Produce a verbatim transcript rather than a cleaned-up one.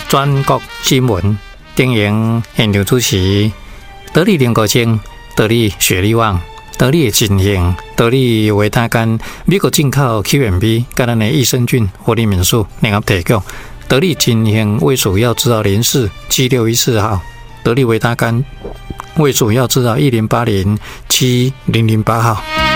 全国新闻电影现场主持，得力联国精，得力雪力旺，得力进行，得力维他干，美国进口 Q M B， 跟咱的益生菌活力敏素联合提供，得力进行胃鼠药制造零四七六一四号，得力维他干胃鼠药制造一零八零七零零八号。